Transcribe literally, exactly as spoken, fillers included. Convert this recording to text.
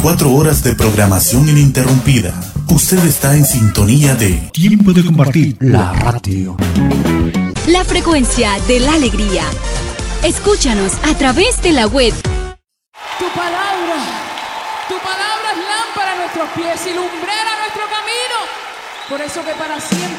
veinticuatro horas de programación ininterrumpida. Usted está en sintonía de Tiempo de Compartir, la radio. La frecuencia de la alegría. Escúchanos a través de la web. Tu palabra, tu palabra es lámpara a nuestros pies y lumbrera a nuestro camino. Por eso que para siempre